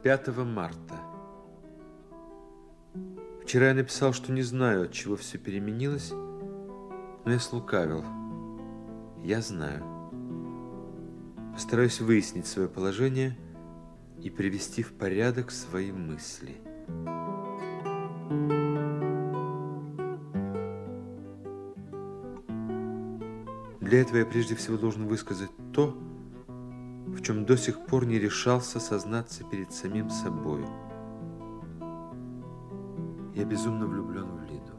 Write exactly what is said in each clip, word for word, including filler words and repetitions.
пятого марта. Вчера я написал, что не знаю, от чего все переменилось, но я слукавил. Я знаю. Постараюсь выяснить свое положение и привести в порядок свои мысли. Для этого я прежде всего должен высказать то, в чем до сих пор не решался сознаться перед самим собою. Я безумно влюблен в Лиду.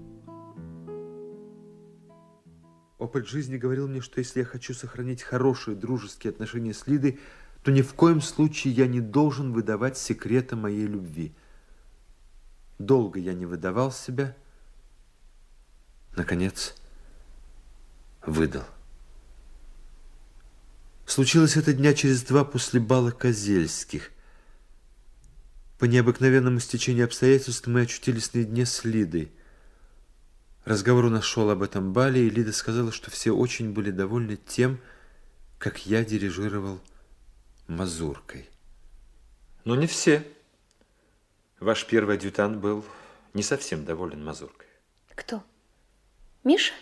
Опыт жизни говорил мне, что если я хочу сохранить хорошие дружеские отношения с Лидой, то ни в коем случае я не должен выдавать секрета моей любви. Долго я не выдавал себя. Наконец, выдал. Случилось это дня через два после бала Козельских. По необыкновенному стечению обстоятельств мы очутились наедине с Лидой. Разговор у нас шел об этом бале, и Лида сказала, что все очень были довольны тем, как я дирижировал мазуркой. Но не все. Ваш первый адъютант был не совсем доволен мазуркой. Кто? Миша?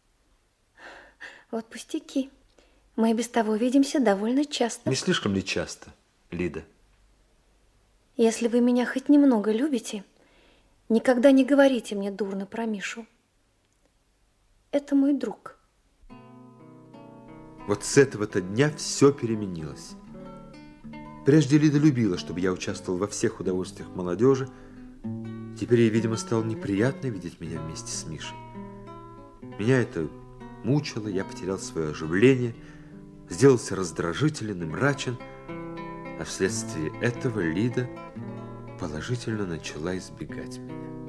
Вот пустяки. Мы и без того видимся довольно часто. Не слишком ли часто, Лида? Если вы меня хоть немного любите, никогда не говорите мне дурно про Мишу. Это мой друг. Вот с этого-то дня все переменилось. Прежде Лида любила, чтобы я участвовал во всех удовольствиях молодежи. Теперь ей, видимо, стало неприятно видеть меня вместе с Мишей. Меня это мучило, я потерял свое оживление, сделался раздражителен и мрачен, а вследствие этого Лида положительно начала избегать меня.